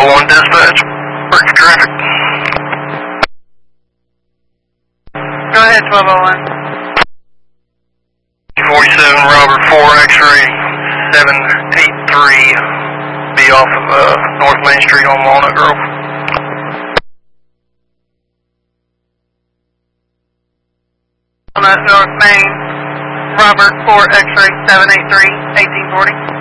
1201 dispatch. Work traffic. Go ahead, 1201. 47 Robert 4 X-ray 783. Be off of North Main Street on Walnut Grove. On that North Main, Robert 4 X-ray 783, 1840.